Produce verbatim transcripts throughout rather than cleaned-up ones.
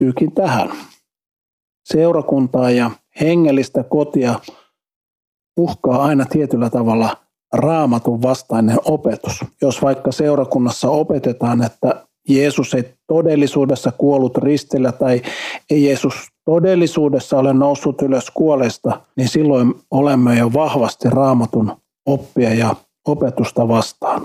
liittyykin tähän. Seurakuntaa ja hengellistä kotia uhkaa aina tietyllä tavalla Raamatun vastainen opetus. Jos vaikka seurakunnassa opetetaan, että Jeesus ei todellisuudessa kuollut ristillä tai ei Jeesus todellisuudessa ole noussut ylös kuolesta, niin silloin olemme jo vahvasti Raamatun oppia ja opetusta vastaan.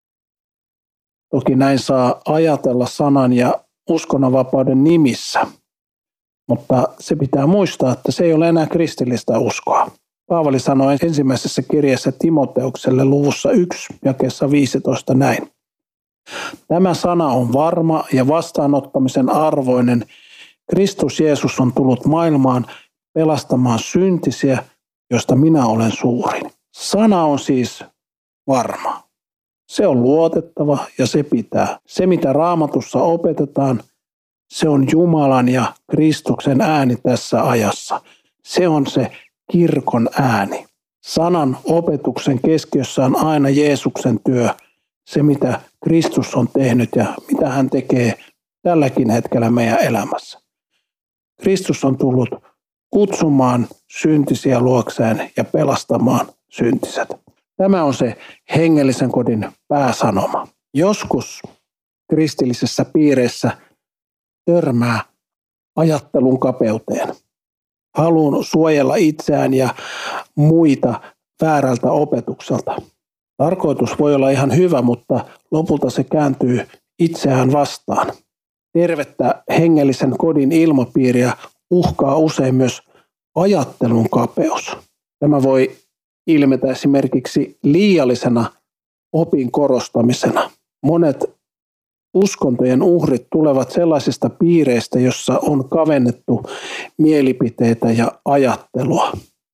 Toki näin saa ajatella sanan ja uskonnonvapauden nimissä, mutta se pitää muistaa, että se ei ole enää kristillistä uskoa. Paavali sanoi ensimmäisessä kirjassa Timoteukselle luvussa yksi jakeessa viisitoista näin. Tämä sana on varma ja vastaanottamisen arvoinen. Kristus Jeesus on tullut maailmaan pelastamaan syntisiä, josta minä olen suurin. Sana on siis varma. Se on luotettava ja se pitää. Se, mitä Raamatussa opetetaan, se on Jumalan ja Kristuksen ääni tässä ajassa. Se on se kirkon ääni. Sanan opetuksen keskiössä on aina Jeesuksen työ, se mitä Kristus on tehnyt ja mitä hän tekee tälläkin hetkellä meidän elämässä. Kristus on tullut kutsumaan syntisiä luokseen ja pelastamaan syntiset. Tämä on se hengellisen kodin pääsanoma. Joskus kristillisessä piireissä törmää ajattelun kapeuteen. Haluun suojella itseään ja muita väärältä opetukselta. Tarkoitus voi olla ihan hyvä, mutta lopulta se kääntyy itseään vastaan. Tervettä hengellisen kodin ilmapiiriä uhkaa usein myös ajattelun kapeus. Tämä voi ilmetä esimerkiksi liiallisena opin korostamisena. Monet uskontojen uhrit tulevat sellaisista piireistä, jossa on kavennettu mielipiteitä ja ajattelua.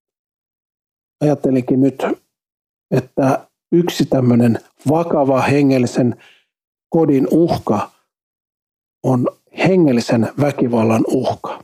Ajattelinkin nyt, että yksi tämmöinen vakava hengellisen kodin uhka on hengellisen väkivallan uhka.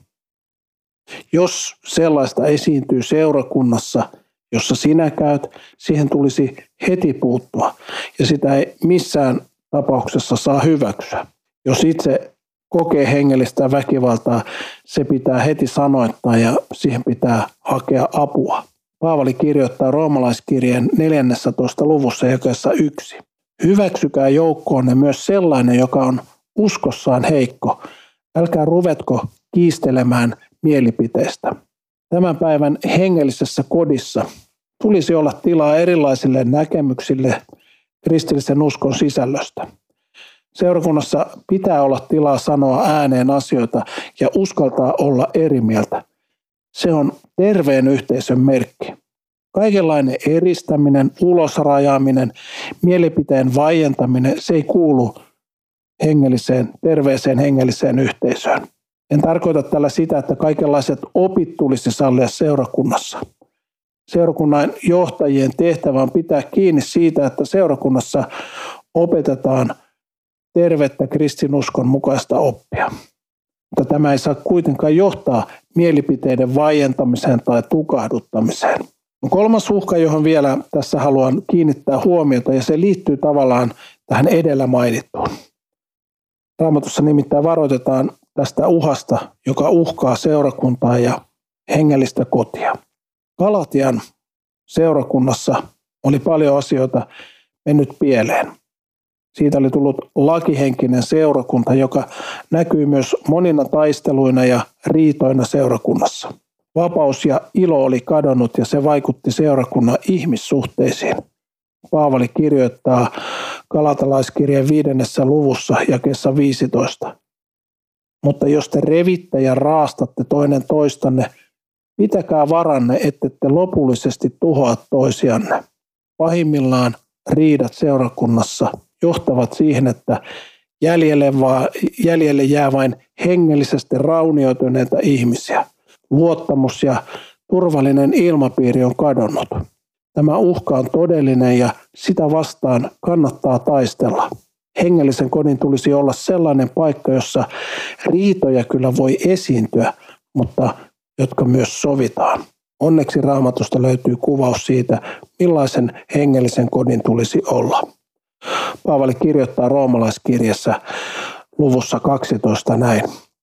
Jos sellaista esiintyy seurakunnassa, jossa sinä käyt, siihen tulisi heti puuttua ja sitä ei missään tapauksessa saa hyväksyä. Jos itse kokee hengellistä väkivaltaa, se pitää heti sanoittaa ja siihen pitää hakea apua. Paavali kirjoittaa roomalaiskirjeen neljännessä luvussa jakeessa yksi. Hyväksykää joukkoonne myös sellainen, joka on uskossaan heikko. Älkää ruvetko kiistelemään mielipiteistä. Tämän päivän hengellisessä kodissa tulisi olla tilaa erilaisille näkemyksille kristillisen uskon sisällöstä. Seurakunnassa pitää olla tilaa sanoa ääneen asioita ja uskaltaa olla eri mieltä. Se on terveen yhteisön merkki. Kaikenlainen eristäminen, ulosrajaaminen, mielipiteen vaientaminen, se ei kuulu hengelliseen, terveeseen hengelliseen yhteisöön. En tarkoita tällä sitä, että kaikenlaiset opit tulisi sallia seurakunnassa. Seurakunnan johtajien tehtävä on pitää kiinni siitä, että seurakunnassa opetetaan tervettä kristinuskon mukaista oppia. Mutta tämä ei saa kuitenkaan johtaa mielipiteiden vaientamiseen tai tukahduttamiseen. Kolmas uhka, johon vielä tässä haluan kiinnittää huomiota, ja se liittyy tavallaan tähän edellä mainittuun. Raamatussa nimittäin varoitetaan tästä uhasta, joka uhkaa seurakuntaa ja hengellistä kotia. Galatian seurakunnassa oli paljon asioita mennyt pieleen. Siitä oli tullut lakihenkinen seurakunta, joka näkyy myös monina taisteluina ja riitoina seurakunnassa. Vapaus ja ilo oli kadonnut ja se vaikutti seurakunnan ihmissuhteisiin. Paavali kirjoittaa Galatalaiskirjeen viidennessä luvussa jakeessa viisitoista. Mutta jos te revitte ja raastatte toinen toistanne, pitäkää varanne, ettette lopullisesti tuhoa toisianne. Pahimmillaan riidat seurakunnassa johtavat siihen, että jäljelle, vaan, jäljelle jää vain hengellisesti raunioituneita ihmisiä. Luottamus ja turvallinen ilmapiiri on kadonnut. Tämä uhka on todellinen ja sitä vastaan kannattaa taistella. Hengellisen kodin tulisi olla sellainen paikka, jossa riitoja kyllä voi esiintyä, mutta jotka myös sovitaan. Onneksi Raamatusta löytyy kuvaus siitä, millaisen hengellisen kodin tulisi olla. Paavali kirjoittaa roomalaiskirjassa luvussa kaksitoista näin.